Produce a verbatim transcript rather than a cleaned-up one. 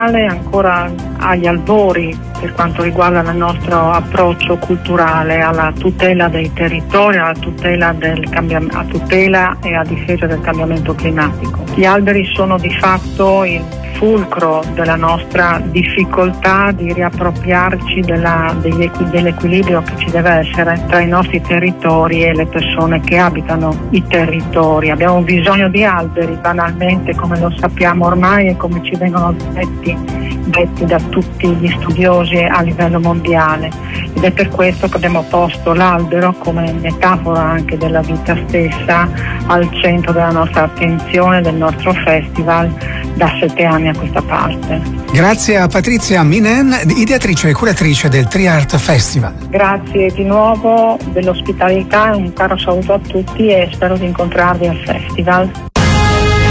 ancora agli albori per quanto riguarda il nostro approccio culturale alla tutela dei territori, alla tutela, del cambiam- a tutela e a difesa del cambiamento climatico. Gli alberi sono di fatto il fulcro della nostra difficoltà di riappropriarci della, degli equi, dell'equilibrio che ci deve essere tra i nostri territori e le persone che abitano i territori. Abbiamo bisogno di alberi, banalmente, come lo sappiamo ormai e come ci vengono detti, detti da tutti gli studiosi a livello mondiale, ed è per questo che abbiamo posto l'albero come metafora anche della vita stessa al centro della nostra attenzione, del nostro festival da sette anni a questa parte. Grazie a Patrizia Minen, ideatrice e curatrice del Triart Festival. Grazie di nuovo dell'ospitalità, un caro saluto a tutti e spero di incontrarvi al festival.